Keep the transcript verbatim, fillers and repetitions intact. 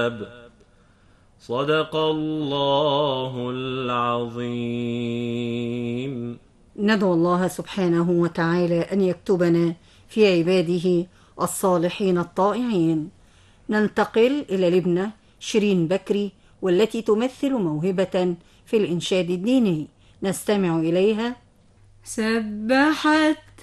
الثواب. صدق الله العظيم. ندعو الله سبحانه وتعالى أن يكتبنا في عباده الصالحين الطائعين. ننتقل إلى لبنى شيرين بكري، والتي تمثل موهبة في الإنشاد الديني. نستمع إليها. سبحت